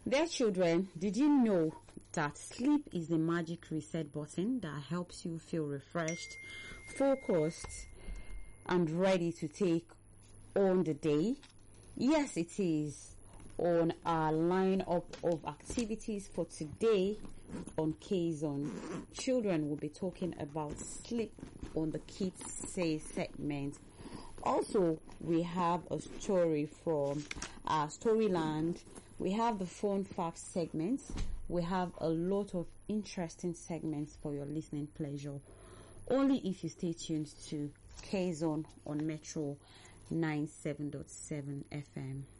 Dear children, did you know that sleep is the magic reset button that helps you feel refreshed, focused, and ready to take on the day? Yes, it is. On our lineup of activities for today on K-Zone, children will be talking about sleep on the Kids Say segment. Also, we have a story from our Storyland. We have the phone fact segment. We have a lot of interesting segments for your listening pleasure. Only if you stay tuned to K-Zone on Metro 97.7 FM.